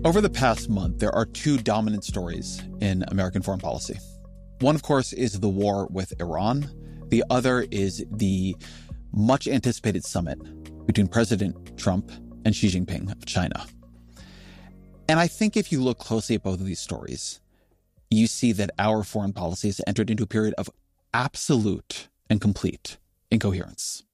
Over the past month, there are two dominant stories in American foreign policy. One, of course, is the war with Iran. The other is the much anticipated summit between President Trump and Xi Jinping of China. And I think if you look closely at both of these stories, you see that our foreign policy has entered into a period of absolute and complete incoherence.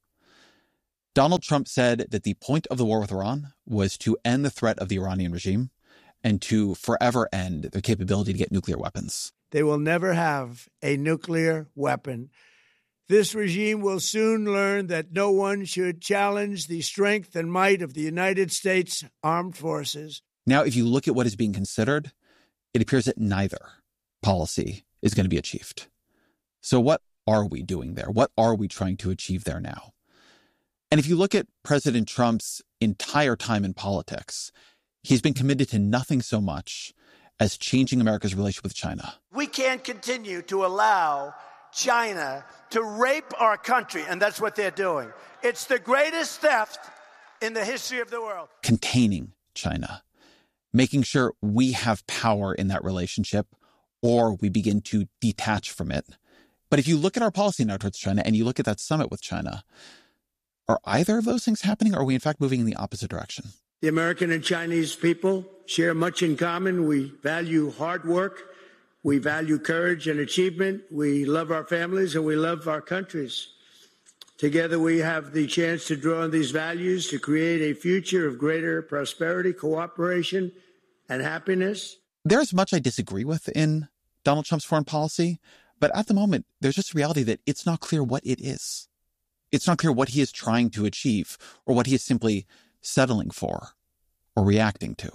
Donald Trump said that the point of the war with Iran was to end the threat of the Iranian regime and to forever end their capability to get nuclear weapons. They will never have a nuclear weapon. This regime will soon learn that no one should challenge the strength and might of the United States Armed Forces. Now, if you look at what is being considered, it appears that neither policy is going to be achieved. So what are we doing there? What are we trying to achieve there now? And if you look at President Trump's entire time in politics, he's been committed to nothing so much as changing America's relationship with China. We can't continue to allow China to rape our country, and that's what they're doing. It's the greatest theft in the history of the world. Containing China, making sure we have power in that relationship or we begin to detach from it. But if you look at our policy now towards China and you look at that summit with China, are either of those things happening, or are we in fact moving in the opposite direction? The American and Chinese people share much in common. We value hard work. We value courage and achievement. We love our families and we love our countries. Together, we have the chance to draw on these values to create a future of greater prosperity, cooperation, and happiness. There's much I disagree with in Donald Trump's foreign policy, but at the moment, there's just a reality that it's not clear what it is. It's not clear what he is trying to achieve or what he is simply settling for or reacting to.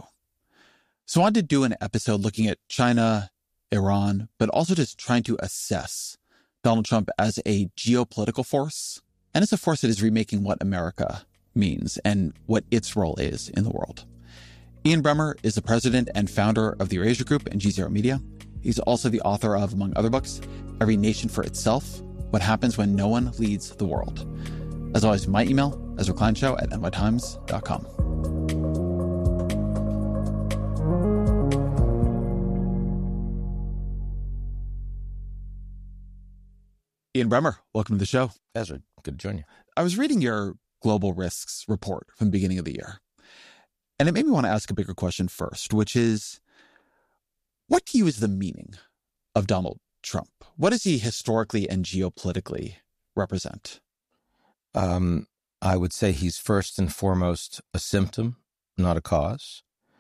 So I wanted to do an episode looking at China, Iran, but also just trying to assess Donald Trump as a geopolitical force and as a force that is remaking what America means and what its role is in the world. Ian Bremmer is the president and founder of the Eurasia Group and G0 Media. He's also the author of, among other books, Every Nation for Itself, What Happens When No One Leads the World. As always, my email, EzraKleinShow@nytimes.com. Ian Bremmer, welcome to the show. Ezra, good to join you. I was reading your global risks report from the beginning of the year, and it made me want to ask a bigger question first, which is, what to you is the meaning of Donald Trump? What does he historically and geopolitically represent? I would say he's first and foremost a symptom, not a cause,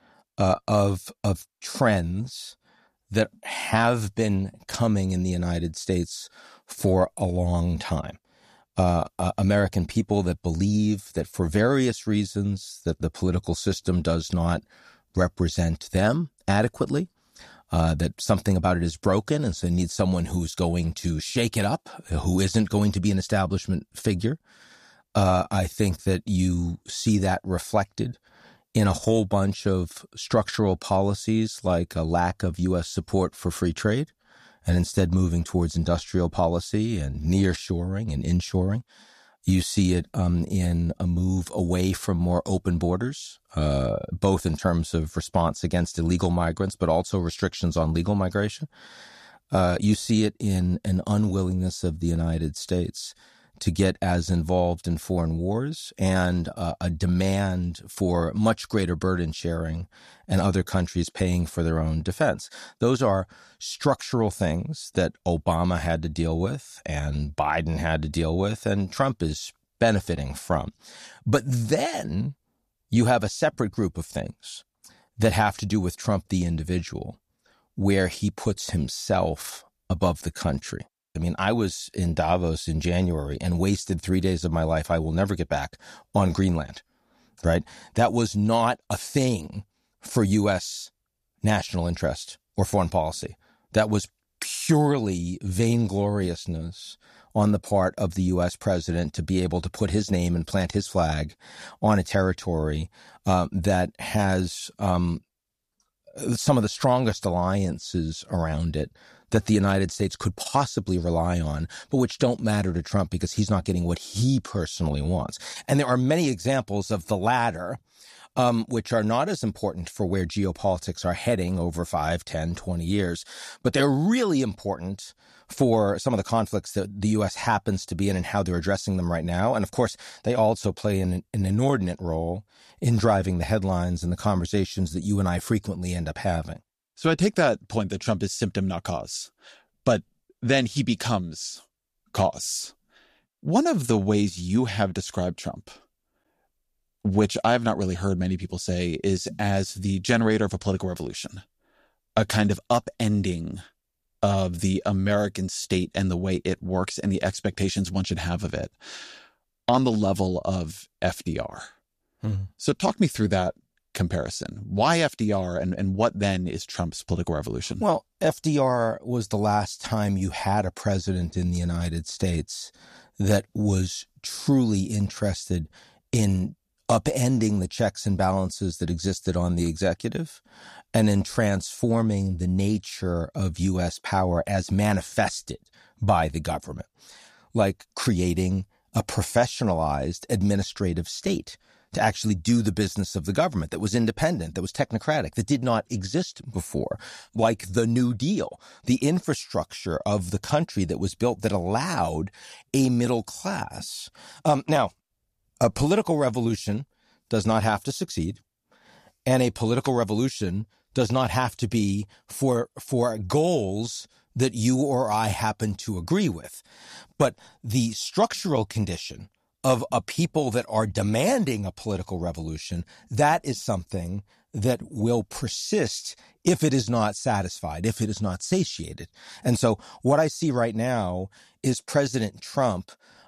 of trends that have been coming in the United States for a long time. American people that believe that for various reasons that the political system does not represent them adequately, that something about it is broken, and so they need someone who's going to shake it up, who isn't going to be an establishment figure. I think that you see that reflected in a whole bunch of structural policies like a lack of U.S. support for free trade, and instead moving towards industrial policy and nearshoring and inshoring. You see it in a move away from more open borders, both in terms of response against illegal migrants, but also restrictions on legal migration. You see it in an unwillingness of the United States to get as involved in foreign wars and a demand for much greater burden sharing and other countries paying for their own defense. Those are structural things that Obama had to deal with and Biden had to deal with and Trump is benefiting from. But then you have a separate group of things that have to do with Trump the individual, where he puts himself above the country. I mean, I was in Davos in January and wasted 3 days of my life I will never get back on Greenland, right? That was not a thing for U.S. national interest or foreign policy. That was purely vaingloriousness on the part of the U.S. president to be able to put his name and plant his flag on a territory that has some of the strongest alliances around it that the United States could possibly rely on, but which don't matter to Trump because he's not getting what he personally wants. And there are many examples of the latter which are not as important for where geopolitics are heading over 5, 10, 20 years, but they're really important for some of the conflicts that the U.S. happens to be in and how they're addressing them right now. And of course, they also play an inordinate role in driving the headlines and the conversations that you and I frequently end up having. So I take that point that Trump is symptom, not cause, but then he becomes cause. One of the ways you have described Trump, which I've not really heard many people say, is as the generator of a political revolution, a kind of upending of the American state and the way it works and the expectations one should have of it on the level of FDR. Mm-hmm. So talk me through that comparison. Why FDR and what then is Trump's political revolution? Well, FDR was the last time you had a president in the United States that was truly interested in upending the checks and balances that existed on the executive and in transforming the nature of U.S. power as manifested by the government, like creating a professionalized administrative state to actually do the business of the government that was independent, that was technocratic, that did not exist before, like the New Deal, the infrastructure of the country that was built that allowed a middle class. Now, a political revolution does not have to succeed, and a political revolution does not have to be for goals that you or I happen to agree with. But the structural condition of a people that are demanding a political revolution, that is something that will persist if it is not satisfied, if it is not satiated. And so what I see right now is President Trump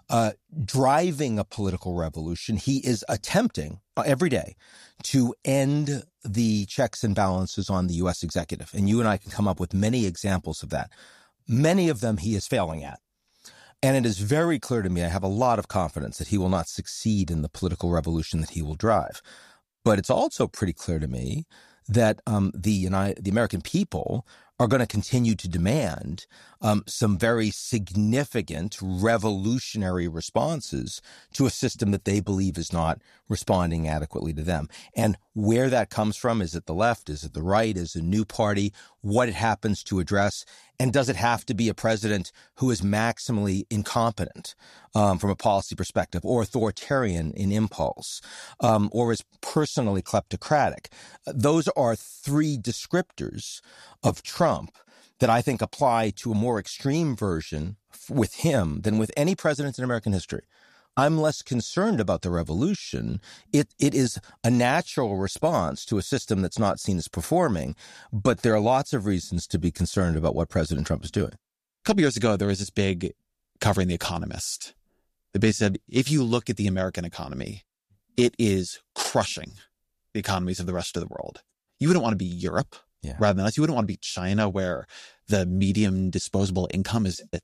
driving a political revolution. He is attempting every day to end the checks and balances on the U.S. executive. And you and I can come up with many examples of that. Many of them he is failing at. And it is very clear to me, I have a lot of confidence that he will not succeed in the political revolution that he will drive. But it's also pretty clear to me that the American people are going to continue to demand some very significant revolutionary responses to a system that they believe is not responding adequately to them. And where that comes from, is it the left, is it the right, is it a new party, what it happens to address, and does it have to be a president who is maximally incompetent from a policy perspective, or authoritarian in impulse, or is personally kleptocratic? Those are three descriptors of Trump that I think apply to a more extreme version with him than with any president in American history. I'm less concerned about the revolution. It is a natural response to a system that's not seen as performing, but there are lots of reasons to be concerned about what President Trump is doing. A couple years ago, there was this big cover in The Economist that basically said, if you look at the American economy, it is crushing the economies of the rest of the world. You wouldn't want to be Europe rather than us. You wouldn't want to be China, where the median disposable income is at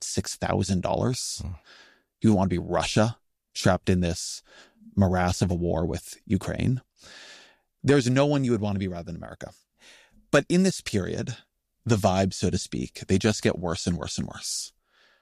$6,000. You would want to be Russia, trapped in this morass of a war with Ukraine. There's no one you would want to be rather than America. But in this period, the vibes, so to speak, they just get worse and worse and worse.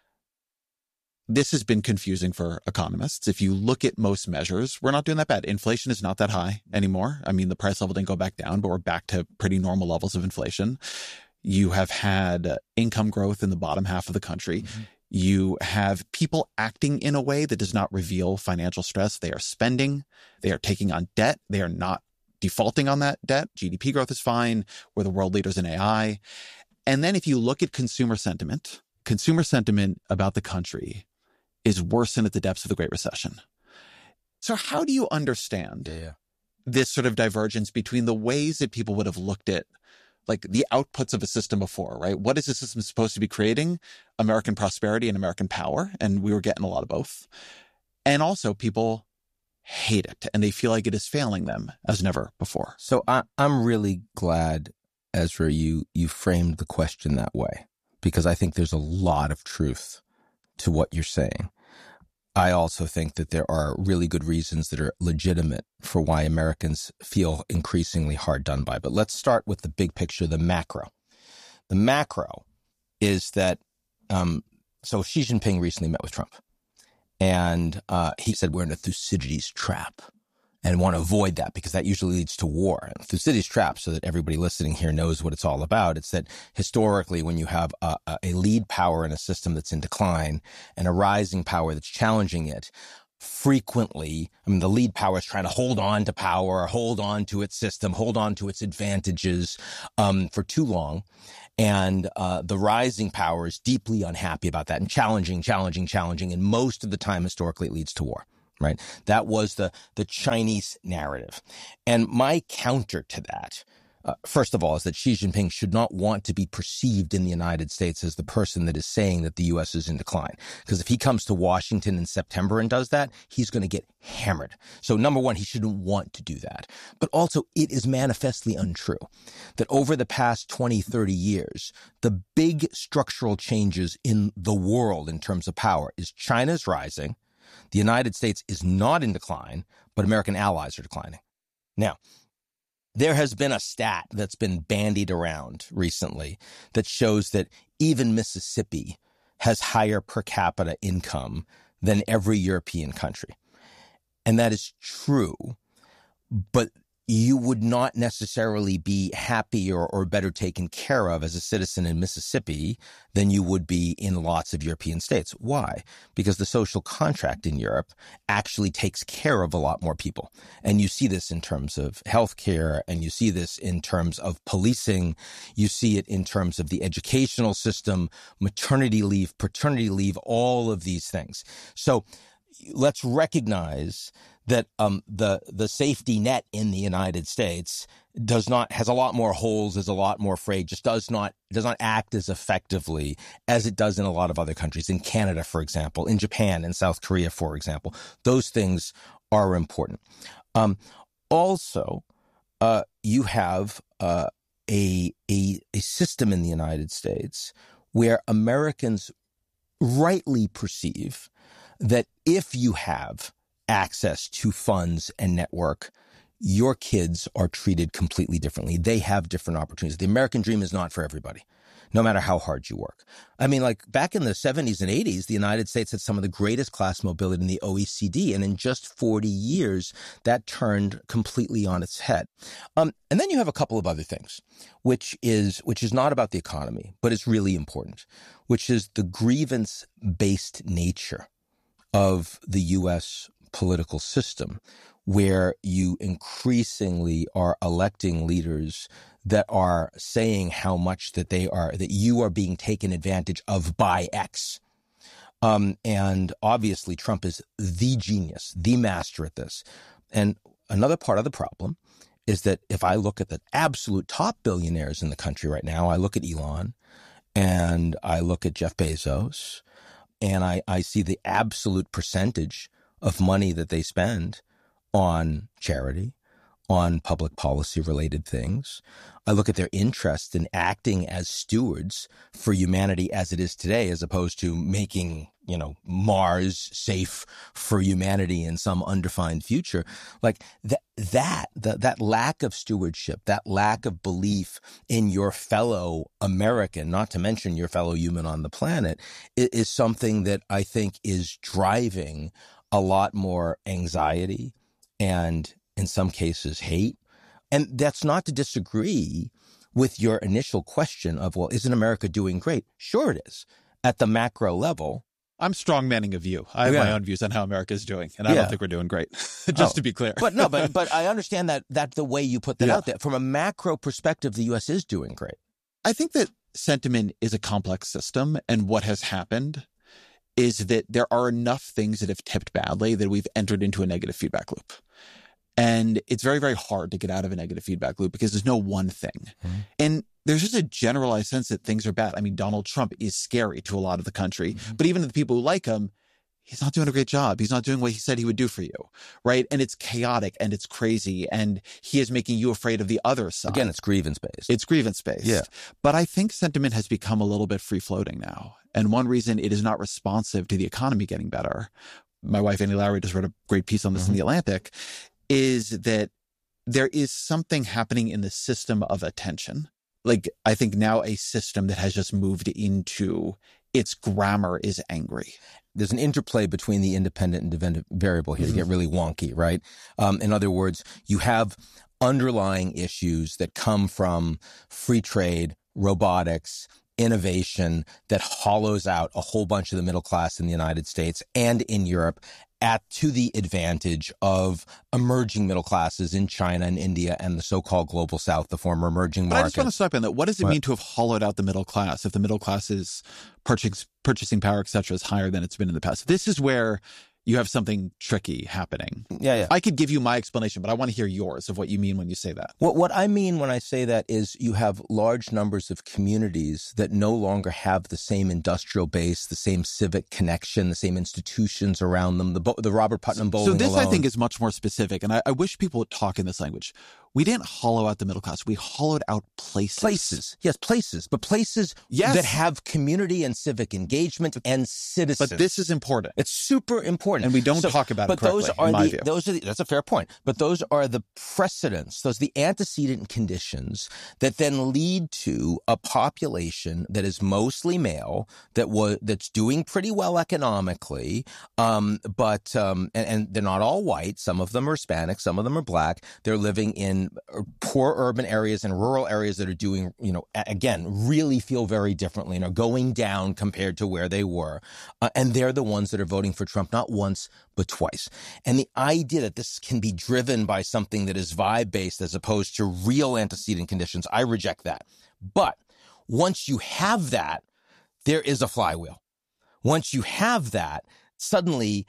This has been confusing for economists. If you look at most measures, we're not doing that bad. Inflation is not that high anymore. I mean, the price level didn't go back down, but we're back to pretty normal levels of inflation. You have had income growth in the bottom half of the country. Mm-hmm. You have people acting in a way that does not reveal financial stress. They are spending. They are taking on debt. They are not defaulting on that debt. GDP growth is fine. We're the world leaders in AI. And then if you look at consumer sentiment about the country is worsened at the depths of the Great Recession. So how do you understand this sort of divergence between the ways that people would have looked at like the outputs of a system before, right? What is the system supposed to be creating? American prosperity and American power. And we were getting a lot of both. And also people hate it and they feel like it is failing them as never before. So I'm really glad, Ezra, you framed the question that way, because I think there's a lot of truth to what you're saying. I also think that there are really good reasons that are legitimate for why Americans feel increasingly hard done by. But let's start with the big picture, the macro. The macro is that, so Xi Jinping recently met with Trump, and he said we're in a Thucydides trap. and want to avoid that because that usually leads to war. Thucydides' trap, so that everybody listening here knows what it's all about, it's that historically when you have a lead power in a system that's in decline and a rising power that's challenging it, frequently, the lead power is trying to hold on to power, hold on to its system, hold on to its advantages for too long. And the rising power is deeply unhappy about that and challenging. And most of the time, historically, it leads to war. Right. That was the Chinese narrative. And my counter to that, first of all, is that Xi Jinping should not want to be perceived in the United States as the person that is saying that the U.S. is in decline. Because if he comes to Washington in September and does that, he's going to get hammered. So number one, he shouldn't want to do that. But also, it is manifestly untrue that over the past 20, 30 years, the big structural changes in the world in terms of power is China's rising. The United States is not in decline, but American allies are declining. Now, there has been a stat that's been bandied around recently that shows that even Mississippi has higher per capita income than every European country. And that is true, but you would not necessarily be happier or better taken care of as a citizen in Mississippi than you would be in lots of European states. Why? Because the social contract in Europe actually takes care of a lot more people. And you see this in terms of healthcare, and you see this in terms of policing. You see it in terms of the educational system, maternity leave, paternity leave, all of these things. So let's recognize that the safety net in the United States has a lot more holes, is a lot more frayed, just does not act as effectively as it does in a lot of other countries. In Canada, for example, in Japan, in South Korea, for example, those things are important. Also, you have a system in the United States where Americans rightly perceive that if you have access to funds and network, your kids are treated completely differently. They have different opportunities. The American dream is not for everybody, no matter how hard you work. Like back in the 70s and 80s, the United States had some of the greatest class mobility in the OECD. And in just 40 years, that turned completely on its head. And then you have a couple of other things, which is not about the economy, but it's really important, which is the grievance-based nature of the U.S. political system, where you increasingly are electing leaders that are saying how much that you are being taken advantage of by X. And obviously Trump is the genius, the master at this. And another part of the problem is that if I look at the absolute top billionaires in the country right now, I look at Elon and I look at Jeff Bezos, and I see the absolute percentage of money that they spend on charity, on public policy related things. I look at their interest in acting as stewards for humanity as it is today, as opposed to making, Mars safe for humanity in some undefined future. Like that lack of stewardship, that lack of belief in your fellow American, not to mention your fellow human on the planet, is something that I think is driving a lot more anxiety and in some cases hate. And that's not to disagree with your initial question of, well, isn't America doing great? Sure it is. At the macro level. I'm strong-manning a view. I have my own views on how America is doing, and I don't think we're doing great, just to be clear. But I understand that the way you put that out there. From a macro perspective, the U.S. is doing great. I think that sentiment is a complex system, and what has happened is that there are enough things that have tipped badly that we've entered into a negative feedback loop. And it's very, very hard to get out of a negative feedback loop because there's no one thing. Mm-hmm. And there's just a generalized sense that things are bad. Donald Trump is scary to a lot of the country, but even to the people who like him, he's not doing a great job. He's not doing what he said he would do for you, right? And it's chaotic and it's crazy, and he is making you afraid of the other side. Again, it's grievance-based. It's grievance-based. Yeah. But I think sentiment has become a little bit free-floating now. And one reason it is not responsive to the economy getting better, my wife, Annie Lowrey, just wrote a great piece on this in The Atlantic, is that there is something happening in the system of attention. Like, I think now a system that has just moved into its grammar is angry. There's an interplay between the independent and dependent variable here to get really wonky, right? In other words, you have underlying issues that come from free trade, robotics, innovation that hollows out a whole bunch of the middle class in the United States and in Europe to the advantage of emerging middle classes in China and India and the so-called global South, the former emerging markets. But I just want to stop in that. What does it mean to have hollowed out the middle class if the middle class's purchasing power, et cetera, is higher than it's been in the past? This is where you have something tricky happening. Yeah. I could give you my explanation, but I want to hear yours of what you mean when you say that. What I mean when I say that is you have large numbers of communities that no longer have the same industrial base, the same civic connection, the same institutions around them, the Robert Putnam bowling So this, alone. I think, is much more specific, and I wish people would talk in this language. We didn't hollow out the middle class. We hollowed out places. Places. Yes, places. But places that have community and civic engagement and citizens. But this is important. It's super important. And we don't talk about it correctly, in my view. That's a fair point. But those are the precedents, those are the antecedent conditions that then lead to a population that is mostly male, that's doing pretty well economically, but they're not all white. Some of them are Hispanic, some of them are black. They're living in poor urban areas and rural areas that are doing, again, really feel very differently and are going down compared to where they were. And they're the ones that are voting for Trump, not once, but twice. And the idea that this can be driven by something that is vibe-based as opposed to real antecedent conditions, I reject that. But once you have that, there is a flywheel. Once you have that, suddenly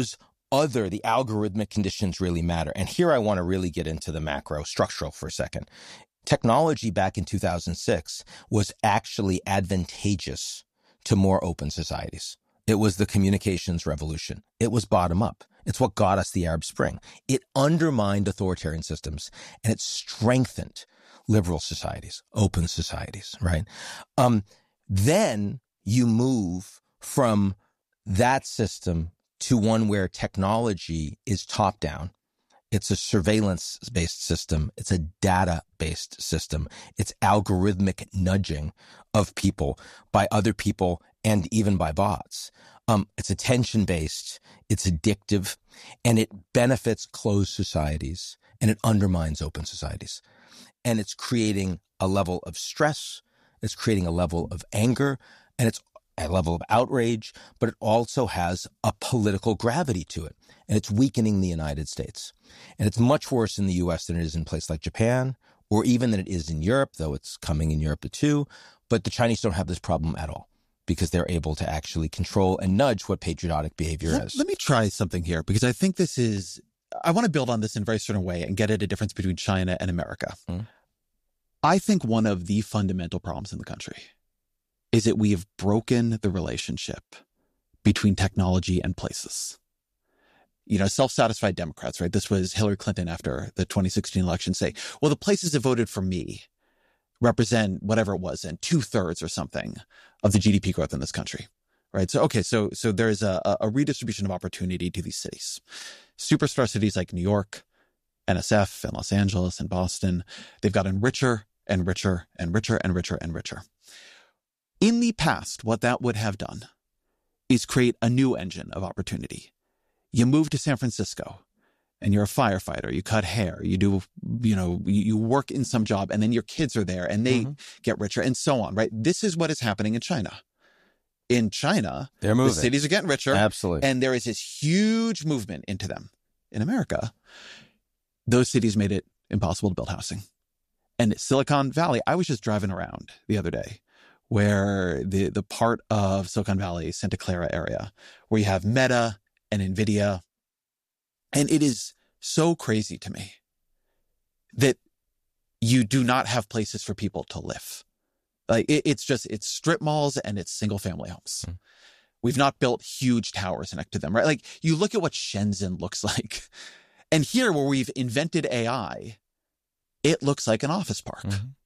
the algorithmic conditions really matter. And here I want to really get into the macro structural for a second. Technology back in 2006 was actually advantageous to more open societies. It was the communications revolution. It was bottom up. It's what got us the Arab Spring. It undermined authoritarian systems and it strengthened liberal societies, open societies, right? Then you move from that system to one where technology is top down. It's a surveillance-based system. It's a data-based system. It's algorithmic nudging of people by other people and even by bots. It's attention-based. It's addictive. And it benefits closed societies. And it undermines open societies. And it's creating a level of stress. It's creating a level of anger. And it's a level of outrage, but it also has a political gravity to it. And it's weakening the United States. And it's much worse in the U.S. than it is in a place like Japan, or even than it is in Europe, though it's coming in Europe too. But the Chinese don't have this problem at all because they're able to actually control and nudge what patriotic behavior is. Let me try something here, because I think I want to build on this in a very certain way and get at a difference between China and America. I think one of the fundamental problems in the country is that we have broken the relationship between technology and places. Self-satisfied Democrats, right? This was Hillary Clinton after the 2016 election saying, well, the places that voted for me represent whatever it was, and 2/3 or something of the GDP growth in this country, right? So there's a redistribution of opportunity to these cities. Superstar cities like New York, NSF, and Los Angeles and Boston, they've gotten richer and richer and richer and richer and richer. In the past, what that would have done is create a new engine of opportunity. You move to San Francisco and you're a firefighter, you cut hair, you work in some job, and then your kids are there and they get richer and so on, right? This is what is happening in China. In China, they're moving. The cities are getting richer. Absolutely. And there is this huge movement into them. In America, those cities made it impossible to build housing. And Silicon Valley, I was just driving around the other day where the part of Silicon Valley, Santa Clara area, where you have Meta and NVIDIA. And it is so crazy to me that you do not have places for people to live. Like it's strip malls and it's single family homes. We've not built huge towers next to them, right? Like you look at what Shenzhen looks like. And here where we've invented AI, it looks like an office park.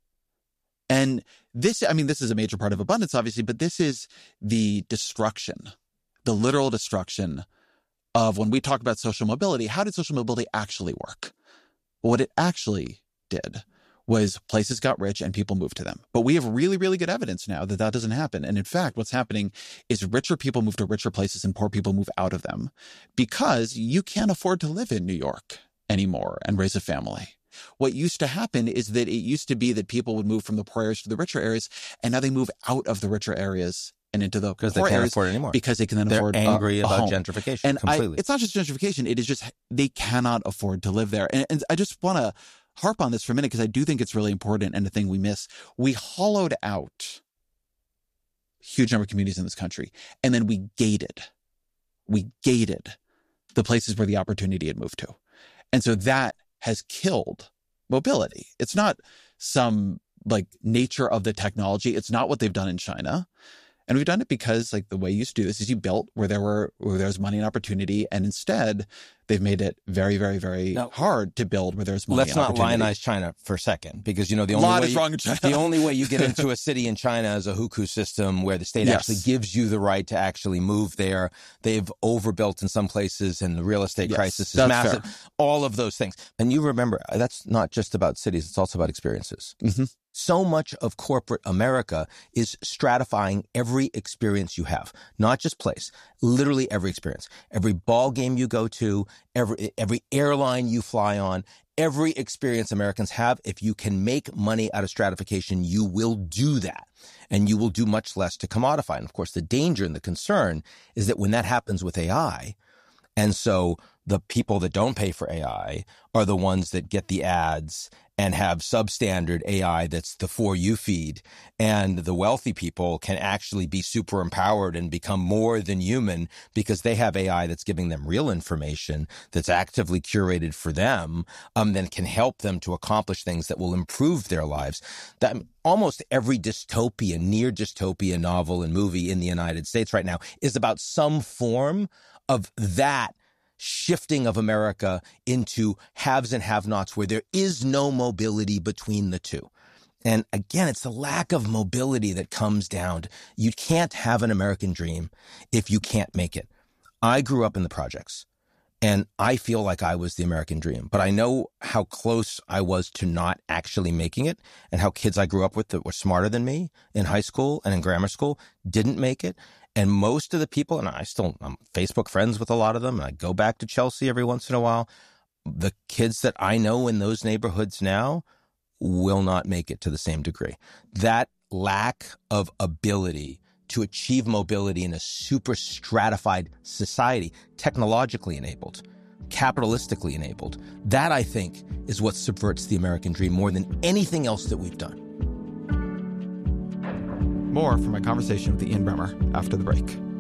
And this is a major part of abundance, obviously, but this is the destruction, the literal destruction of when we talk about social mobility. How did social mobility actually work? What it actually did was places got rich and people moved to them. But we have really, really good evidence now that that doesn't happen. And in fact, what's happening is richer people move to richer places and poor people move out of them because you can't afford to live in New York anymore and raise a family. What used to happen is that it used to be that people would move from the poor areas to the richer areas, and now they move out of the richer areas and into the because poor they can't areas afford it anymore. Because they can then afford They're angry a about home. gentrification And completely. it's not just gentrification. It is just they cannot afford to live there. And I just want to harp on this for a minute because I do think it's really important and a thing we miss. We hollowed out huge number of communities in this country, and then we gated the places where the opportunity had moved to. And so that has killed mobility. It's not some like nature of the technology. It's not what they've done in China. And we've done it because like the way you used to do this is you built where there was money and opportunity. And instead they've made it very, very, very hard to build where there's money and opportunity. Let's not lionize China for a second, because the only lot way is wrong in China. The only way you get into a city in China is a hukou system where the state actually gives you the right to actually move there. They've overbuilt in some places and the real estate crisis is massive. Fair. All of those things. And you remember, that's not just about cities. It's also about experiences. Mm-hmm. So much of corporate America is stratifying every experience you have, not just place, literally every experience, every ball game you go to, every airline you fly on, every experience Americans have. If you can make money out of stratification, you will do that, and you will do much less to commodify. And of course, the danger and the concern is that when that happens with AI, and so the people that don't pay for AI are the ones that get the ads and have substandard AI that's the For You feed. And the wealthy people can actually be super empowered and become more than human because they have AI that's giving them real information that's actively curated for them, that can help them to accomplish things that will improve their lives. That almost every dystopian, near dystopian novel and movie in the United States right now is about some form of that shifting of America into haves and have-nots where there is no mobility between the two. And again, it's the lack of mobility that comes down to, you can't have an American dream if you can't make it. I grew up in the projects, and I feel like I was the American dream, but I know how close I was to not actually making it, and how kids I grew up with that were smarter than me in high school and in grammar school didn't make it. And most of the people, and I'm Facebook friends with a lot of them, and I go back to Chelsea every once in a while, the kids that I know in those neighborhoods now will not make it to the same degree. That lack of ability to achieve mobility in a super stratified society, technologically enabled, capitalistically enabled, that I think is what subverts the American dream more than anything else that we've done. More from my conversation with Ian Bremmer after the break.